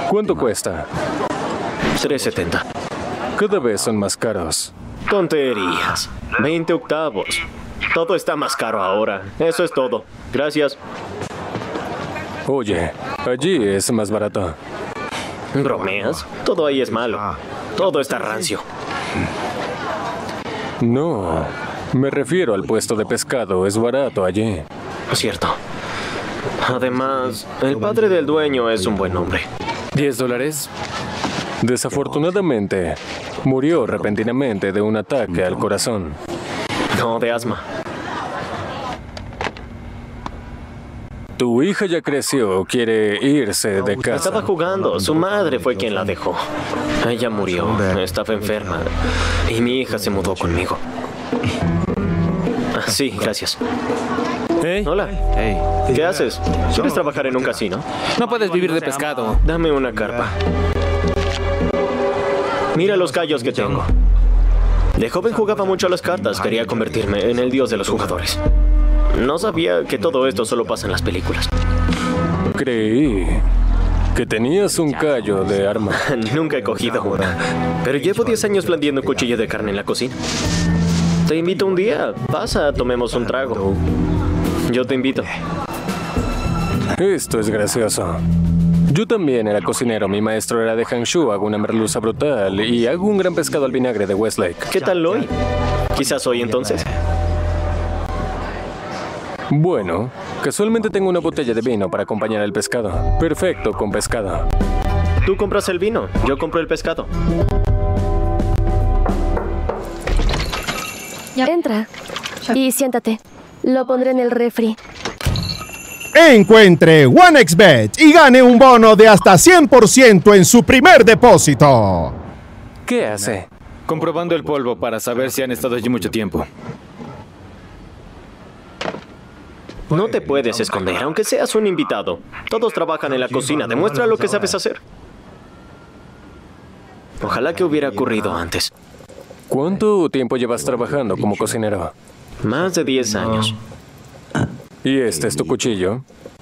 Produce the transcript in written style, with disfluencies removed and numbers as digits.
¿Cuánto cuesta? 3.70. Cada vez son más caros. Tonterías. 20 octavos. Todo está más caro ahora. Eso es todo. Gracias. Oye, allí es más barato. ¿Bromeas? Todo ahí es malo. Todo está rancio. No, me refiero al puesto de pescado. Es barato allí. Cierto. Además, el padre del dueño es un buen hombre. $10. Desafortunadamente, murió repentinamente de un ataque al corazón. No, de asma. Tu hija ya creció, quiere irse de casa. Estaba jugando. Su madre fue quien la dejó. Ella murió. Estaba enferma. Y mi hija se mudó conmigo. Sí, gracias. ¿Eh? Hola. ¿Qué haces? ¿Quieres trabajar en un casino? No puedes vivir de pescado. Dame una carpa. Mira los callos que tengo. De joven jugaba mucho a las cartas. Quería convertirme en el dios de los jugadores. No sabía que todo esto solo pasa en las películas. Creí que tenías un callo de arma. Nunca he cogido una. Pero llevo 10 años blandiendo un cuchillo de carne en la cocina. Te invito un día. Pasa, tomemos un trago. Yo te invito. Esto es gracioso. Yo también era cocinero. Mi maestro era de Hangzhou. Hago una merluza brutal y hago un gran pescado al vinagre de Westlake. ¿Qué tal hoy? Quizás hoy entonces. Bueno, casualmente tengo una botella de vino para acompañar el pescado. Perfecto con pescado. Tú compras el vino, yo compro el pescado. Entra y siéntate. Lo pondré en el refri. Encuentre OneXBet y gane un bono de hasta 100% en su primer depósito. ¿Qué hace? Comprobando el polvo para saber si han estado allí mucho tiempo. No te puedes esconder, aunque seas un invitado. Todos trabajan en la cocina, demuestra lo que sabes hacer. Ojalá que hubiera ocurrido antes. ¿Cuánto tiempo llevas trabajando como cocinero? Más de 10 años. ¿Y este es tu cuchillo?